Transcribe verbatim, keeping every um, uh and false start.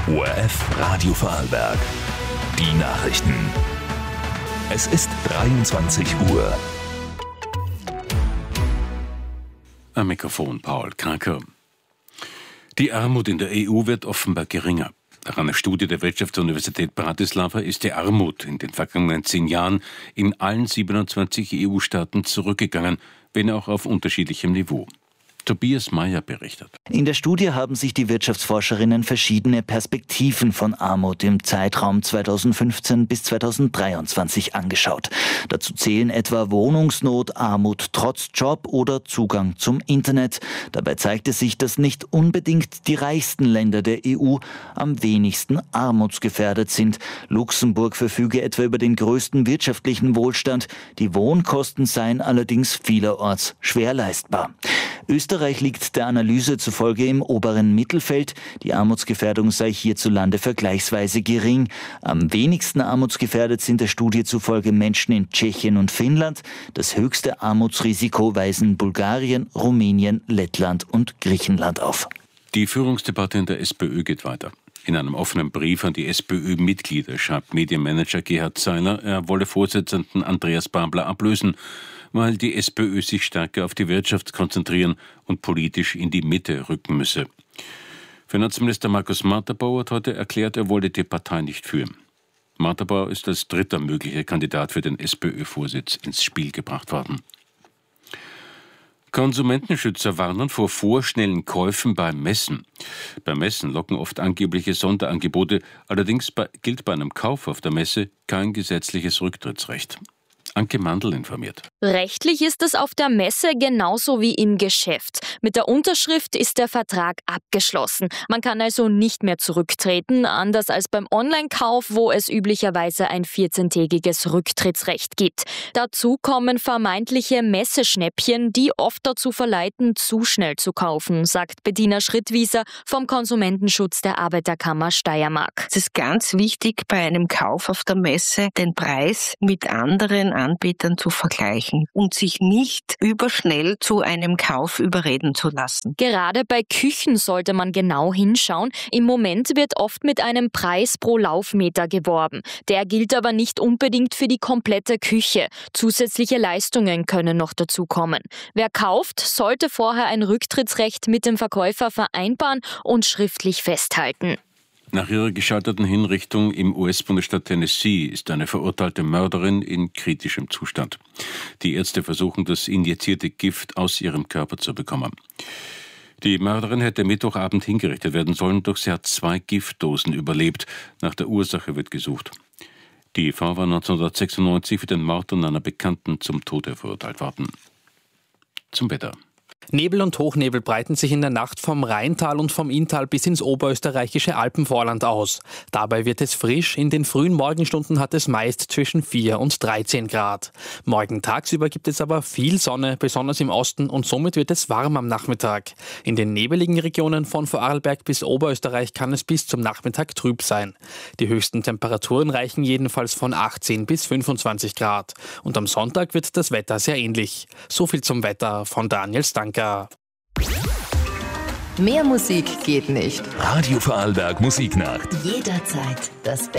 O R F Radio Vorarlberg. Die Nachrichten. Es ist dreiundzwanzig Uhr. Am Mikrofon Paul Kranker. Die Armut in der E U wird offenbar geringer. Nach einer Studie der Wirtschaftsuniversität Bratislava ist die Armut in den vergangenen zehn Jahren in allen siebenundzwanzig E U-Staaten zurückgegangen, wenn auch auf unterschiedlichem Niveau. Tobias Meyer berichtet. In der Studie haben sich die Wirtschaftsforscherinnen verschiedene Perspektiven von Armut im Zeitraum zweitausendfünfzehn bis zweitausenddreiundzwanzig angeschaut. Dazu zählen etwa Wohnungsnot, Armut trotz Job oder Zugang zum Internet. Dabei zeigte sich, dass nicht unbedingt die reichsten Länder der E U am wenigsten armutsgefährdet sind. Luxemburg verfüge etwa über den größten wirtschaftlichen Wohlstand. Die Wohnkosten seien allerdings vielerorts schwer leistbar. Österreich liegt der Analyse zufolge im oberen Mittelfeld. Die Armutsgefährdung sei hierzulande vergleichsweise gering. Am wenigsten armutsgefährdet sind der Studie zufolge Menschen in Tschechien und Finnland. Das höchste Armutsrisiko weisen Bulgarien, Rumänien, Lettland und Griechenland auf. Die Führungsdebatte in der SPÖ geht weiter. In einem offenen Brief an die SPÖ-Mitglieder schreibt Medienmanager Gerhard Seiler, er wolle Vorsitzenden Andreas Babler ablösen, weil die SPÖ sich stärker auf die Wirtschaft konzentrieren und politisch in die Mitte rücken müsse. Finanzminister Markus Matterbauer hat heute erklärt, er wolle die Partei nicht führen. Matterbauer ist als dritter möglicher Kandidat für den SPÖ-Vorsitz ins Spiel gebracht worden. Konsumentenschützer warnen vor vorschnellen Käufen beim Messen. Beim Messen locken oft angebliche Sonderangebote, allerdings gilt bei einem Kauf auf der Messe kein gesetzliches Rücktrittsrecht. Anke Mandl informiert. Rechtlich ist es auf der Messe genauso wie im Geschäft. Mit der Unterschrift ist der Vertrag abgeschlossen. Man kann also nicht mehr zurücktreten, anders als beim Online-Kauf, wo es üblicherweise ein vierzehntägiges Rücktrittsrecht gibt. Dazu kommen vermeintliche Messeschnäppchen, die oft dazu verleiten, zu schnell zu kaufen, sagt Bettina Schrittwieser vom Konsumentenschutz der Arbeiterkammer Steiermark. Es ist ganz wichtig, bei einem Kauf auf der Messe den Preis mit anderen Anbietern zu vergleichen und sich nicht überschnell zu einem Kauf überreden zu lassen. Gerade bei Küchen sollte man genau hinschauen. Im Moment wird oft mit einem Preis pro Laufmeter geworben. Der gilt aber nicht unbedingt für die komplette Küche. Zusätzliche Leistungen können noch dazukommen. Wer kauft, sollte vorher ein Rücktrittsrecht mit dem Verkäufer vereinbaren und schriftlich festhalten. Nach ihrer gescheiterten Hinrichtung im U S-Bundesstaat Tennessee ist eine verurteilte Mörderin in kritischem Zustand. Die Ärzte versuchen, das injizierte Gift aus ihrem Körper zu bekommen. Die Mörderin hätte Mittwochabend hingerichtet werden sollen, doch sie hat zwei Giftdosen überlebt. Nach der Ursache wird gesucht. Die Frau war neunzehnhundertsechsundneunzig für den Mord an einer Bekannten zum Tode verurteilt worden. Zum Wetter. Nebel und Hochnebel breiten sich in der Nacht vom Rheintal und vom Inntal bis ins oberösterreichische Alpenvorland aus. Dabei wird es frisch, in den frühen Morgenstunden hat es meist zwischen vier und dreizehn Grad. Morgen tagsüber gibt es aber viel Sonne, besonders im Osten, und somit wird es warm am Nachmittag. In den nebeligen Regionen von Vorarlberg bis Oberösterreich kann es bis zum Nachmittag trüb sein. Die höchsten Temperaturen reichen jedenfalls von achtzehn bis fünfundzwanzig Grad. Und am Sonntag wird das Wetter sehr ähnlich. So viel zum Wetter von Daniel Stanker. Mehr Musik geht nicht. Radio Vorarlberg Musiknacht. Jederzeit das Beste.